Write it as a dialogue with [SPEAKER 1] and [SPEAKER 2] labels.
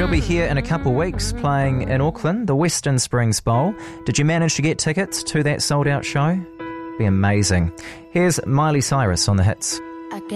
[SPEAKER 1] She'll be here in a couple weeks playing in Auckland, the Western Springs Bowl. Did you manage to get tickets to that sold-out show? Be amazing. Here's Miley Cyrus on the hits.